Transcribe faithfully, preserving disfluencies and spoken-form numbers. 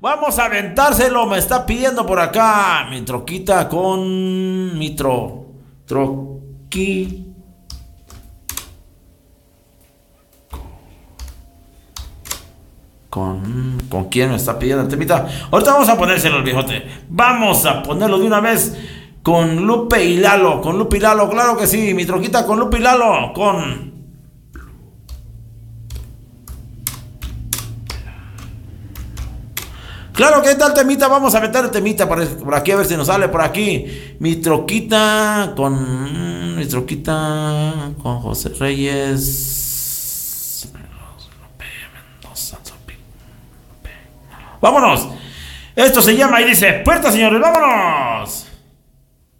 Vamos a aventárselo, me está pidiendo por acá mi troquita con mi tro, troqui. ¿Con, ¿Con quién me está pidiendo el temita? Ahorita vamos a ponérselo al viejote. Vamos a ponerlo de una vez con Lupe y Lalo. Con Lupe y Lalo, claro que sí. Mi troquita con Lupe y Lalo. Con... Claro que tal temita. Vamos a meter el temita por, por aquí a ver si nos sale por aquí. Mi troquita con... Mi troquita con José Reyes. ¡Vámonos! Esto se llama y dice: ¡Puerta, señores! ¡Vámonos!